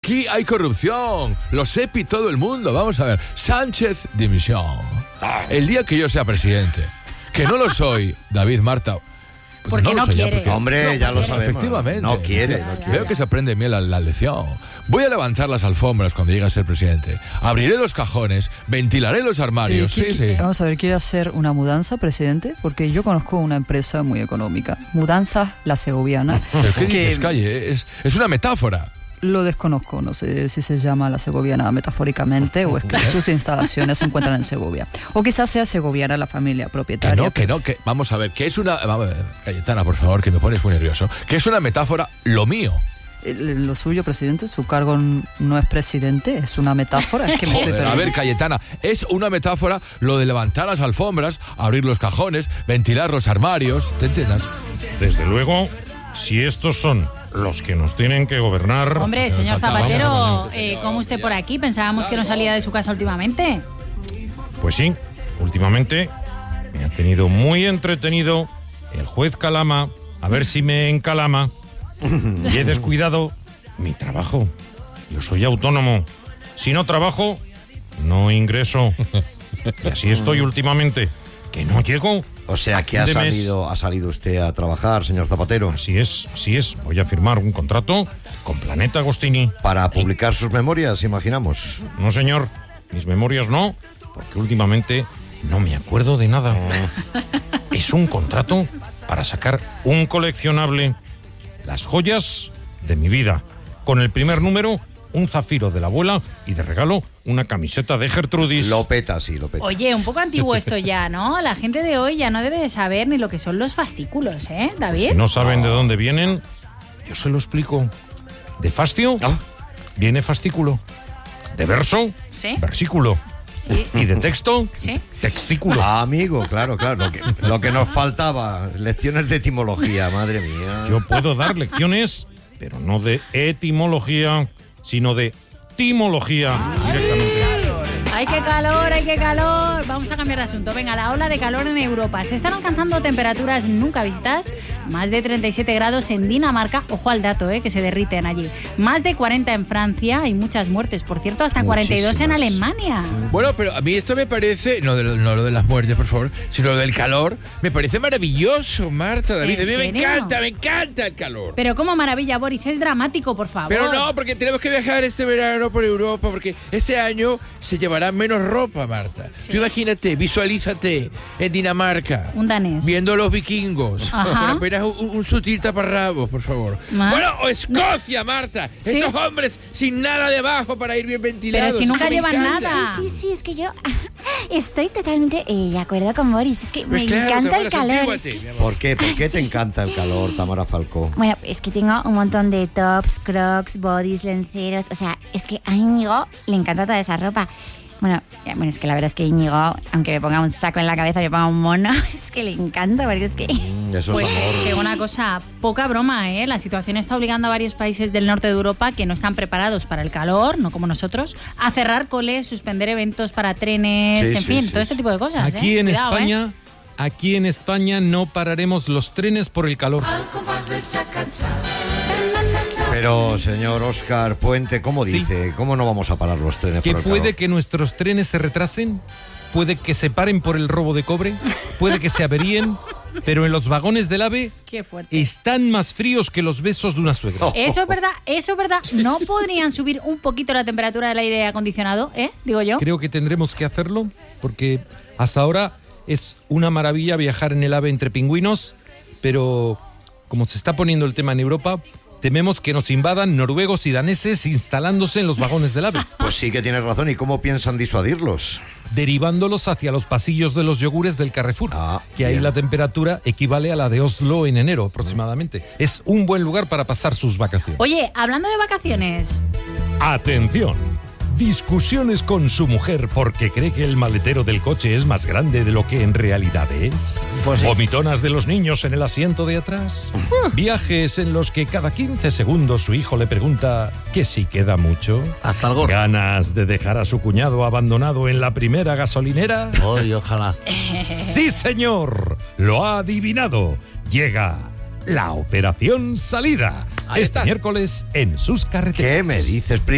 aquí hay corrupción. Lo sepa todo el mundo. Vamos a ver. Sánchez, dimisión. El día que yo sea presidente, que no lo soy, David, Marta... Porque no quiere. Hombre, ya lo sabemos. Efectivamente. No quiere. Veo que se aprende bien la lección. Voy a levantar las alfombras cuando llegue a ser presidente. Abriré los cajones, ventilaré los armarios. Sí. Vamos a ver, ¿quiere hacer una mudanza, presidente? Porque yo conozco una empresa muy económica. Mudanzas La Segoviana. ¿Pero qué dices, Calle? Es una metáfora. Lo desconozco, no sé si se llama La Segoviana metafóricamente o es que sus instalaciones se encuentran en Segovia. O quizás sea segoviana la familia propietaria. Que vamos a ver, que es una... Vamos a ver, Cayetana, por favor, que me pones muy nervioso. Que es una metáfora lo mío. Lo suyo, presidente, su cargo no es presidente, es una metáfora. Es que me estoy a ver, Cayetana, es una metáfora lo de levantar las alfombras, abrir los cajones, ventilar los armarios, ¿te entiendes? Desde luego, si estos son los que nos tienen que gobernar... Hombre, señor Zapatero, ¿cómo usted por aquí? Pensábamos que no salía de su casa últimamente. Pues sí, últimamente me ha tenido muy entretenido el juez Calama, a ver si me encalama, y he descuidado mi trabajo. Yo soy autónomo. Si no trabajo, no ingreso. Y así estoy últimamente, que no llego. O sea que ha salido usted a trabajar, señor Zapatero. Así es. Voy a firmar un contrato con Planeta Agostini. Para publicar sus memorias, imaginamos. No, señor, mis memorias no, porque últimamente no me acuerdo de nada. Es un contrato para sacar un coleccionable, las joyas de mi vida. Con el primer número, un zafiro de la abuela y de regalo una camiseta de Gertrudis. Lo peta, sí, lo peta. Oye, un poco antiguo esto ya, ¿no? La gente de hoy ya no debe de saber ni lo que son los fascículos, ¿eh, David? Si no saben de dónde vienen, yo se lo explico. De fastio, viene fascículo. De verso, ¿sí? Versículo. ¿Y de texto? ¿Sí? Textículo. Amigo, claro. Lo que nos faltaba, lecciones de etimología, madre mía. Yo puedo dar lecciones, pero no de etimología, sino de timología directamente. ¡Ay, qué calor, ay, qué calor! Vamos a cambiar de asunto. Venga, la ola de calor en Europa. Se están alcanzando temperaturas nunca vistas. Más de 37 grados en Dinamarca. Ojo al dato, que se derriten allí. Más de 40 en Francia. Hay muchas muertes, por cierto, hasta 42 en Alemania. Bueno, pero a mí esto me parece, no lo de las muertes, por favor, sino lo del calor, me parece maravilloso, Marta, David. A mí me encanta el calor. Pero como maravilla, Boris, es dramático, por favor. Pero no, porque tenemos que viajar este verano por Europa, porque este año se llevará menos ropa, Marta. Sí. Tú imagínate, visualízate en Dinamarca. Un danés. Viendo a los vikingos. Con apenas un sutil taparrabos, por favor. Bueno, o Escocia, Marta. ¿Sí? Esos hombres sin nada debajo para ir bien ventilados. Pero si nunca llevan nada. Sí, es que yo estoy totalmente de acuerdo con Boris. Es que me encanta el calor. ¿Por qué? ¿Por qué te encanta el calor, Tamara Falcó? Bueno, es que tengo un montón de tops, crocs, bodys, lenceros. O sea, es que a Íñigo le encanta toda esa ropa. Bueno, es que la verdad es que Íñigo, aunque me ponga un saco en la cabeza, me ponga un mono, es que le encanta, porque es que... Eso pues es amor. Que una cosa, poca broma, ¿eh? La situación está obligando a varios países del norte de Europa que no están preparados para el calor, no como nosotros, a cerrar coles, suspender eventos para trenes, todo este tipo de cosas. Aquí en Cuidado, España... Aquí en España no pararemos los trenes por el calor. Pero, señor Óscar Puente, ¿cómo dice? ¿Cómo no vamos a parar los trenes por el calor? Que puede que nuestros trenes se retrasen, puede que se paren por el robo de cobre, puede que se averíen, pero en los vagones del AVE están más fríos que los besos de una suegra. Eso es verdad. ¿No podrían subir un poquito la temperatura del aire acondicionado, digo yo? Creo que tendremos que hacerlo, porque hasta ahora... Es una maravilla viajar en el AVE entre pingüinos, pero como se está poniendo el tema en Europa, tememos que nos invadan noruegos y daneses instalándose en los vagones del AVE. Pues sí que tienes razón. ¿Y cómo piensan disuadirlos? Derivándolos hacia los pasillos de los yogures del Carrefour, que ahí la temperatura equivale a la de Oslo en enero aproximadamente. Es un buen lugar para pasar sus vacaciones. Oye, hablando de vacaciones... ¡Atención! Discusiones con su mujer porque cree que el maletero del coche es más grande de lo que en realidad es. Pues sí. Vomitonas de los niños en el asiento de atrás. Viajes en los que cada 15 segundos su hijo le pregunta que si queda mucho. Hasta el gorro. Ganas de dejar a su cuñado abandonado en la primera gasolinera. Ay, ojalá. Sí, señor. Lo ha adivinado. Llega la Operación Salida. Este miércoles en sus carreteras. ¿Qué me dices?